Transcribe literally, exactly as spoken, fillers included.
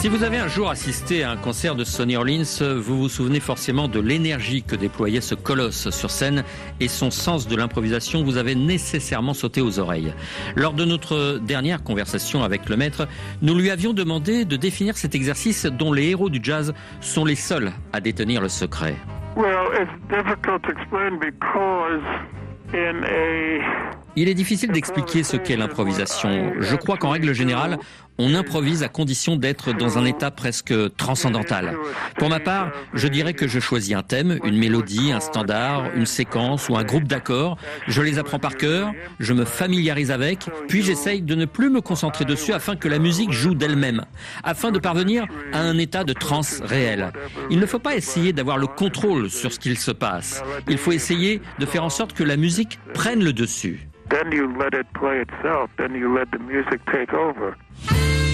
Si vous avez un jour assisté à un concert de Sonny Rollins, vous vous souvenez forcément de l'énergie que déployait ce colosse sur scène et son sens de l'improvisation vous avait nécessairement sauté aux oreilles. Lors de notre dernière conversation avec le maître, nous lui avions demandé de définir cet exercice dont les héros du jazz sont les seuls à détenir le secret. Well, it's difficult to explain because in a Il est difficile d'expliquer ce qu'est l'improvisation. Je crois qu'en règle générale, on improvise à condition d'être dans un état presque transcendantal. Pour ma part, je dirais que je choisis un thème, une mélodie, un standard, une séquence ou un groupe d'accords. Je les apprends par cœur, je me familiarise avec, puis j'essaye de ne plus me concentrer dessus afin que la musique joue d'elle-même, afin de parvenir à un état de transe réel. Il ne faut pas essayer d'avoir le contrôle sur ce qu'il se passe. Il faut essayer de faire en sorte que la musique prenne le dessus. Then you let it play itself, then you let the music take over.